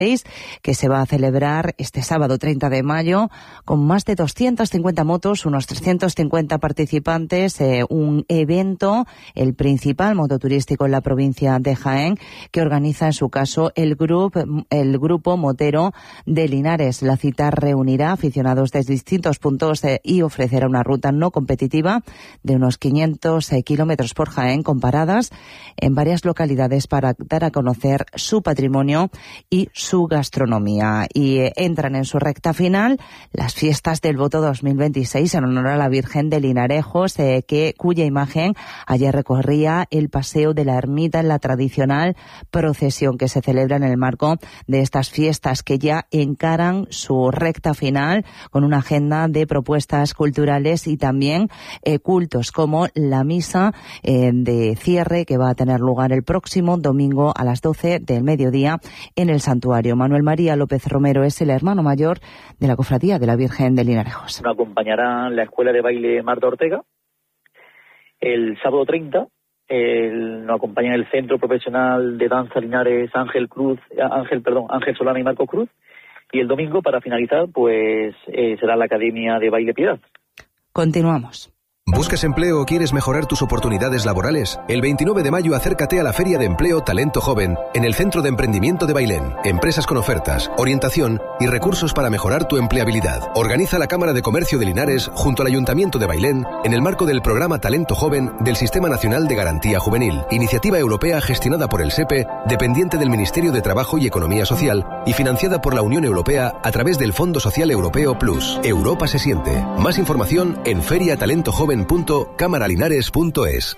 que se va a celebrar este sábado 30 de mayo con más de 250 motos, unos 350 participantes, un evento, el principal mototurístico en la provincia de Jaén, que organiza en su caso el grupo motero de Linares. La cita reunirá aficionados de distintos puntos y ofrecerá una ruta no competitiva de unos 500 kilómetros por Jaén, con paradas en varias localidades para dar a conocer su patrimonio y su gastronomía. Y entran en su recta final las fiestas del Voto 2026 en honor a la Virgen de Linarejos, cuya imagen ayer recorría el paseo de la ermita en la tradicional procesión que se celebra en el marco de estas fiestas, que ya encaran su recta final con una agenda de propuestas culturales y también cultos, como la misa de cierre, que va a tener lugar el próximo domingo a las 12 del mediodía en el santuario. Manuel María López Romero es el hermano mayor de la Cofradía de la Virgen de Linarejos. Nos acompañará la Escuela de Baile Marta Ortega. El sábado 30 nos acompaña el Centro Profesional de Danza Linares Ángel Solana y Marcos Cruz. Y el domingo, para finalizar, pues será la Academia de Baile Piedad. Continuamos. ¿Buscas empleo o quieres mejorar tus oportunidades laborales? El 29 de mayo acércate a la Feria de Empleo Talento Joven en el Centro de Emprendimiento de Bailén. Empresas con ofertas, orientación y recursos para mejorar tu empleabilidad. Organiza la Cámara de Comercio de Linares junto al Ayuntamiento de Bailén en el marco del programa Talento Joven del Sistema Nacional de Garantía Juvenil, iniciativa europea gestionada por el SEPE, dependiente del Ministerio de Trabajo y Economía Social y financiada por la Unión Europea a través del Fondo Social Europeo Plus. Europa se siente. Más información en feriatalentojoven.camaralinares.es.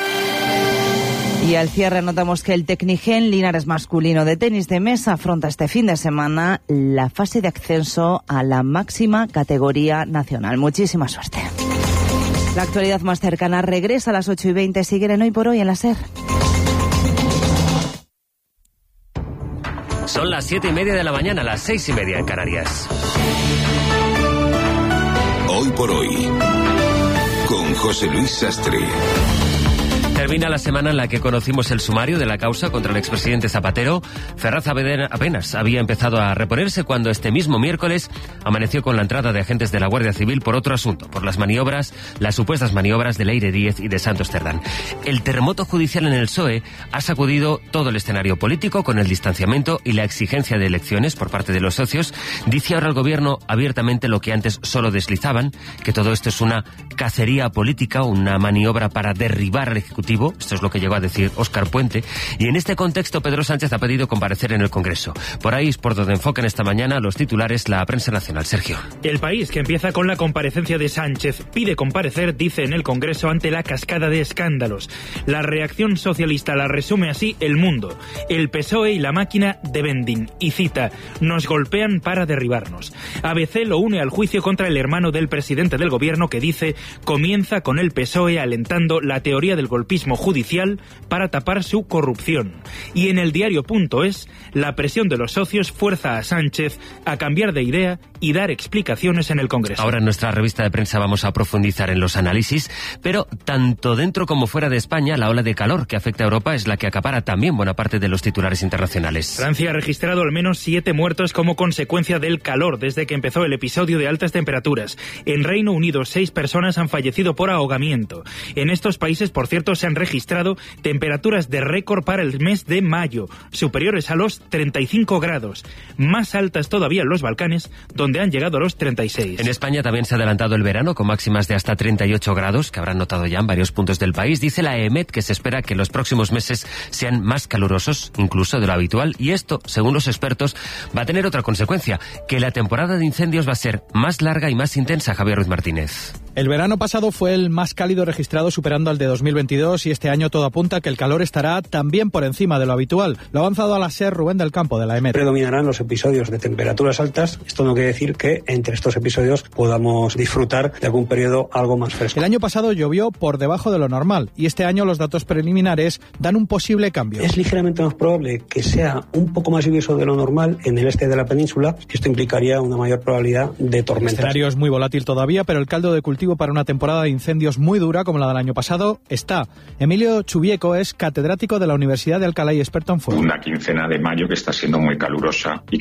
Y al cierre notamos que el Tecnigen Linares masculino de tenis de mesa afronta este fin de semana la fase de ascenso a la máxima categoría nacional. Muchísima suerte. La actualidad más cercana regresa a las 8:20. Siguen en Hoy por Hoy en la SER. Son las 7:30 de la mañana, las 6:30 en Canarias. Hoy por Hoy, con José Luis Sastre. Termina la semana en la que conocimos el sumario de la causa contra el expresidente Zapatero. Ferraz apenas había empezado a reponerse cuando este mismo miércoles amaneció con la entrada de agentes de la Guardia Civil por otro asunto, por las supuestas maniobras de Leire Díez y de Santos Cerdán. El terremoto judicial en el PSOE ha sacudido todo el escenario político con el distanciamiento y la exigencia de elecciones por parte de los socios. Dice ahora el gobierno abiertamente lo que antes solo deslizaban, que todo esto es una cacería política, una maniobra para derribar al Ejecutivo. Esto es lo que llegó a decir Óscar Puente. Y en este contexto, Pedro Sánchez ha pedido comparecer en el Congreso. Por ahí es por donde enfocan esta mañana los titulares la prensa nacional. Sergio. El País, que empieza con la comparecencia de Sánchez, pide comparecer, dice, en el Congreso ante la cascada de escándalos. La reacción socialista la resume así El Mundo. El PSOE y la máquina de vending. Y cita: nos golpean para derribarnos. ABC lo une al juicio contra el hermano del presidente del gobierno, que dice comienza con el PSOE alentando la teoría del golpismo judicial para tapar su corrupción. Y en el diario.es, la presión de los socios fuerza a Sánchez a cambiar de idea y dar explicaciones en el Congreso. Ahora en nuestra revista de prensa vamos a profundizar en los análisis, pero tanto dentro como fuera de España, la ola de calor que afecta a Europa es la que acapara también buena parte de los titulares internacionales. Francia ha registrado al menos 7 muertos como consecuencia del calor desde que empezó el episodio de altas temperaturas. En Reino Unido, 6 personas han fallecido por ahogamiento. En estos países, por cierto, se han registrado temperaturas de récord para el mes de mayo, superiores a los 35 grados, más altas todavía en los Balcanes, donde han llegado a los 36. En España también se ha adelantado el verano, con máximas de hasta 38 grados, que habrán notado ya en varios puntos del país. Dice la EMET que se espera que los próximos meses sean más calurosos, incluso de lo habitual, y esto, según los expertos, va a tener otra consecuencia, que la temporada de incendios va a ser más larga y más intensa. Javier Ruiz Martínez. El verano pasado fue el más cálido registrado, superando al de 2022, y este año todo apunta que el calor estará también por encima de lo habitual. Lo ha avanzado a la SER Rubén del Campo, de la EMET. Predominarán los episodios de temperaturas altas. Esto no quiere decir que entre estos episodios podamos disfrutar de algún periodo algo más fresco. El año pasado llovió por debajo de lo normal, y este año los datos preliminares dan un posible cambio. Es ligeramente más probable que sea un poco más lluvioso de lo normal en el este de la península. Esto implicaría una mayor probabilidad de tormentas. El escenario es muy volátil todavía, pero el caldo de cultivo para una temporada de incendios muy dura como la del año pasado está. Emilio Chubieco es catedrático de la Universidad de Alcalá y experto en fuego. Una quincena de mayo que está siendo muy calurosa y